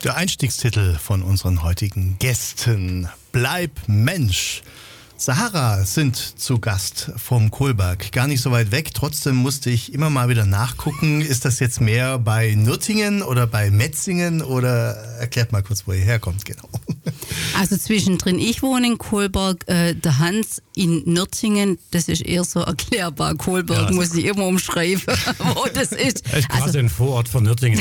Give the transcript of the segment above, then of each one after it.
Der Einstiegstitel von unseren heutigen Gästen: Bleib Mensch. Sahara sind zu Gast vom Kohlberg. Gar nicht so weit weg, trotzdem musste ich immer mal wieder nachgucken. Ist das jetzt mehr bei Nürtingen oder bei Metzingen oder erklärt mal kurz, wo ihr herkommt, genau. Also zwischendrin, ich wohne in Kohlberg, der Hans in Nürtingen, das ist eher so erklärbar. Kohlberg muss ich immer umschreiben, wo das ist. Echt quasi ein Vorort von Nürtingen.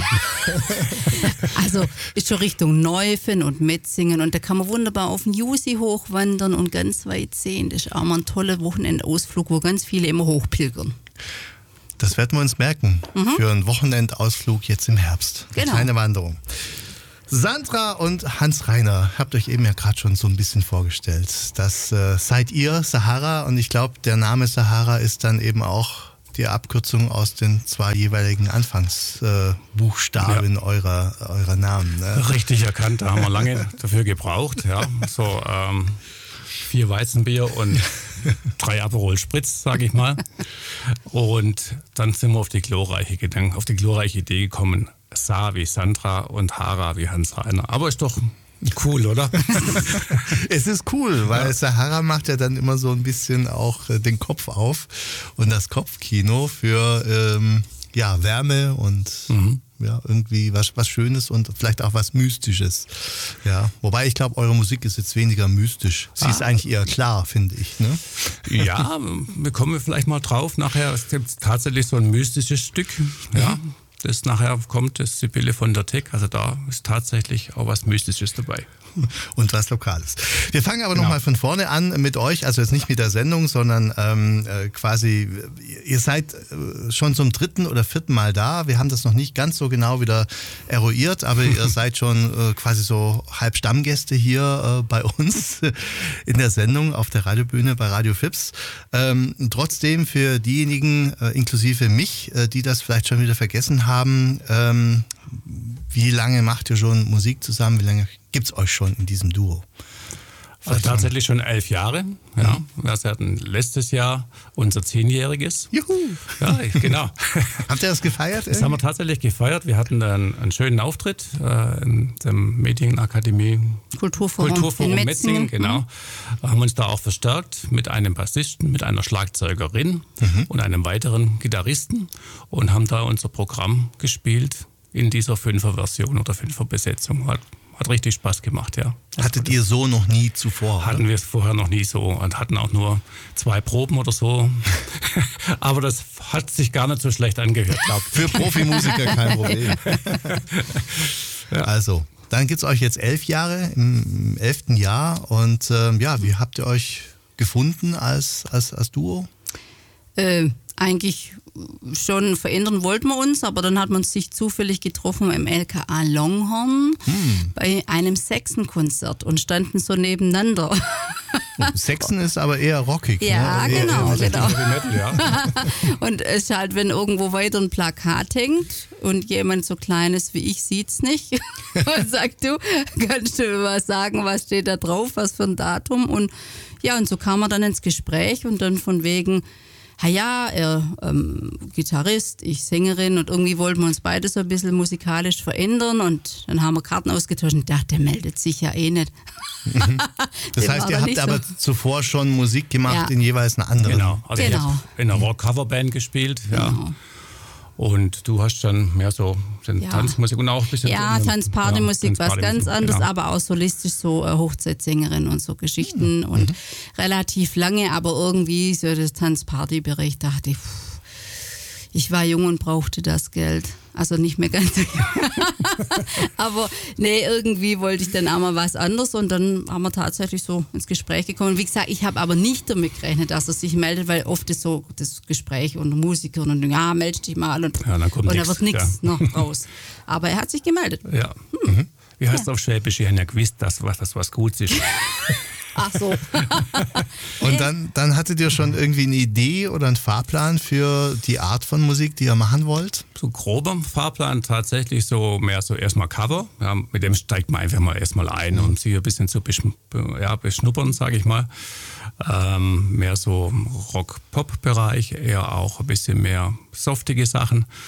Also ist schon Richtung Neufen und Metzingen und da kann man wunderbar auf den Jusi hochwandern und ganz weit sehen. Das ist auch mal ein toller Wochenendausflug, wo ganz viele immer hochpilgern. Das werden wir uns merken für einen Wochenendausflug jetzt im Herbst. Genau. Eine kleine Wanderung. Sandra und Hans-Rainer, habt euch eben ja gerade schon so ein bisschen vorgestellt. Das seid ihr, Sahara, und ich glaube, der Name Sahara ist dann eben auch die Abkürzung aus den zwei jeweiligen Anfangsbuchstaben eurer Namen. Ne? Richtig erkannt, da haben wir lange dafür gebraucht. Ja. So 4 Weizenbier und 3 Aperol Spritz, sage ich mal. Und dann sind wir auf die glorreiche Idee gekommen. Sa wie Sandra und Hara wie Hans-Rainer. Aber ist doch cool, oder? Es ist cool, weil Sahara macht ja dann immer so ein bisschen auch den Kopf auf und das Kopfkino für Wärme und irgendwie was Schönes und vielleicht auch was Mystisches. Ja, wobei ich glaube, eure Musik ist jetzt weniger mystisch. Sie ist eigentlich eher klar, finde ich. Ne? Ja, wir kommen vielleicht mal drauf. Nachher es gibt tatsächlich so ein mystisches Stück. Ja. Das nachher kommt, das Sibylle von der Tech, also da ist tatsächlich auch was Mystisches dabei. Und was Lokales. Wir fangen aber nochmal von vorne an mit euch, also jetzt nicht mit der Sendung, sondern quasi, ihr seid schon zum 3. oder 4. Mal da. Wir haben das noch nicht ganz so genau wieder eruiert, aber ihr seid schon quasi so halb Stammgäste hier bei uns in der Sendung auf der Radiobühne bei Radio Fips. Trotzdem für diejenigen, inklusive mich, die das vielleicht schon wieder vergessen haben, wie lange macht ihr schon Musik zusammen? Wie lange gibt es euch schon in diesem Duo? Also tatsächlich schon 11 Jahre. Ja. Wir hatten letztes Jahr unser 10-jähriges. Juhu! Ja, genau. Habt ihr das gefeiert? Das haben wir tatsächlich gefeiert. Wir hatten dann einen schönen Auftritt in der Medienakademie Kulturforum in Metzingen. Genau. Haben uns da auch verstärkt mit einem Bassisten, mit einer Schlagzeugerin und einem weiteren Gitarristen und haben da unser Programm gespielt in dieser 5er-Version oder 5er-Besetzung. Hat richtig Spaß gemacht, ja. Hattet ihr so noch nie zuvor? Hatten wir es vorher noch nie so und hatten auch nur 2 Proben oder so. Aber das hat sich gar nicht so schlecht angehört, glaube ich. Für Profimusiker kein Problem. Also, dann gibt es euch jetzt 11 Jahre, im 11. Jahr. Und wie habt ihr euch gefunden als Duo? Eigentlich schon verändern wollten wir uns, aber dann hat man sich zufällig getroffen im LKA Longhorn bei einem Sexenkonzert und standen so nebeneinander. Sexen ist aber eher rockig. Ja, ne? genau. Metal, ja. Und es ist halt, wenn irgendwo weiter ein Plakat hängt und jemand so Kleines wie ich sieht's nicht und sagt, du, kannst du mir was sagen, was steht da drauf, was für ein Datum? Und ja, und so kam er dann ins Gespräch und dann von wegen, er Gitarrist, ich Sängerin und irgendwie wollten wir uns beide so ein bisschen musikalisch verändern und dann haben wir Karten ausgetauscht und ich dachte, der meldet sich ja eh nicht. Das heißt, ihr habt aber zuvor schon Musik gemacht in jeweils einer anderen. Genau, also ich habe in einer Rock-Coverband gespielt, Genau. Und du hast dann mehr so Tanzmusik und auch ein bisschen... Ja, Tanzpartymusik, was ganz anderes, aber auch solistisch so Hochzeitssängerin und so Geschichten und relativ lange, aber irgendwie so das Tanzpartybereich dachte ich, ich war jung und brauchte das Geld. Also nicht mehr ganz so jung. Aber nee, irgendwie wollte ich dann auch mal was anderes und dann haben wir tatsächlich so ins Gespräch gekommen. Wie gesagt, ich habe aber nicht damit gerechnet, dass er sich meldet, weil oft ist so das Gespräch unter Musikern und melde dich mal und dann wird nichts noch raus. Aber er hat sich gemeldet. Ja. Wie heißt es auf Schwäbisch? Ich habe ja gewusst, dass das was Gutes ist. Ach so. Und dann hattet ihr schon irgendwie eine Idee oder einen Fahrplan für die Art von Musik, die ihr machen wollt? So grober Fahrplan tatsächlich so mehr so erstmal Cover. Ja, mit dem steigt man einfach mal erstmal ein, um sich ein bisschen zu beschnuppern, sage ich mal. Mehr so Rock-Pop-Bereich, eher auch ein bisschen mehr softige Sachen.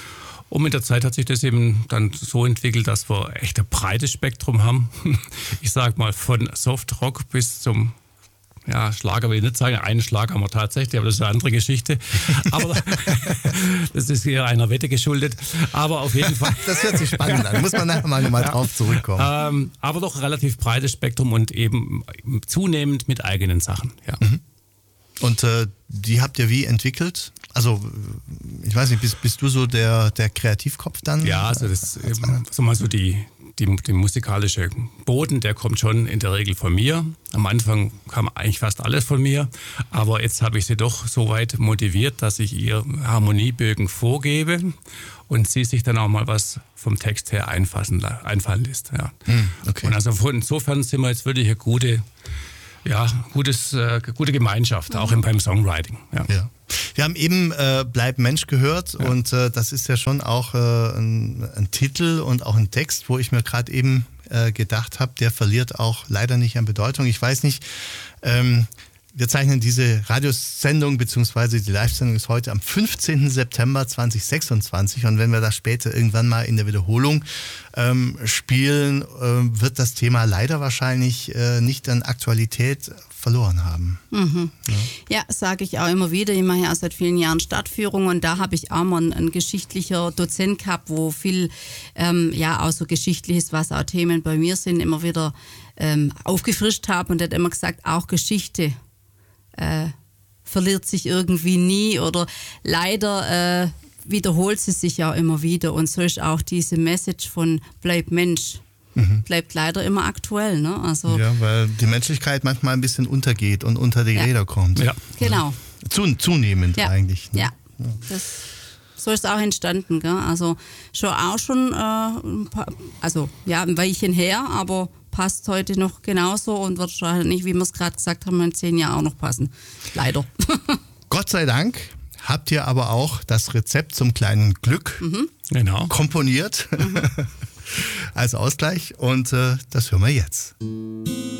Und mit der Zeit hat sich das eben dann so entwickelt, dass wir echt ein breites Spektrum haben. Ich sag mal von Softrock bis zum Schlager will ich nicht sagen. Einen Schlag haben wir tatsächlich, aber das ist eine andere Geschichte. Aber das ist hier einer Wette geschuldet. Aber auf jeden Fall. Das hört sich spannend an. Muss man nachher mal drauf zurückkommen. Aber doch relativ breites Spektrum und eben zunehmend mit eigenen Sachen. Ja. Und die habt ihr wie entwickelt? Also, ich weiß nicht, bist du so der Kreativkopf dann? Ja, also das so mal so die musikalische Boden, der kommt schon in der Regel von mir. Am Anfang kam eigentlich fast alles von mir, aber jetzt habe ich sie doch so weit motiviert, dass ich ihr Harmoniebögen vorgebe und sie sich dann auch mal was vom Text her einfallen lässt. Ja. Okay. Und also insofern sind wir jetzt wirklich eine gute Gemeinschaft, auch beim Songwriting. Ja. Wir haben eben Bleib Mensch gehört und das ist ja schon auch ein Titel und auch ein Text, wo ich mir gerade eben gedacht habe, der verliert auch leider nicht an Bedeutung. Ich weiß nicht, wir zeichnen diese Radiosendung bzw. die Live-Sendung ist heute am 15. September 2026 und wenn wir das später irgendwann mal in der Wiederholung spielen, wird das Thema leider wahrscheinlich nicht an Aktualität verloren haben. Mhm. Ja, sage ich auch immer wieder. Ich mache ja seit vielen Jahren Stadtführung und da habe ich auch mal einen geschichtlicher Dozent gehabt, wo viel auch so Geschichtliches, was auch Themen bei mir sind, immer wieder aufgefrischt habe und der hat immer gesagt, auch Geschichte verliert sich irgendwie nie oder leider wiederholt sie sich ja immer wieder und so ist auch diese Message von Bleib Mensch. Bleibt leider immer aktuell. Ne? Also ja, weil die Menschlichkeit manchmal ein bisschen untergeht und unter die Räder kommt. Ja. Genau. Zunehmend eigentlich. Ne? Ja, so ist es auch entstanden. Gell? Also schon ein Weilchen her, aber passt heute noch genauso und wird wahrscheinlich, wie wir es gerade gesagt haben, in 10 Jahren auch noch passen. Leider. Gott sei Dank habt ihr aber auch das Rezept zum kleinen Glück komponiert als Ausgleich und das hören wir jetzt.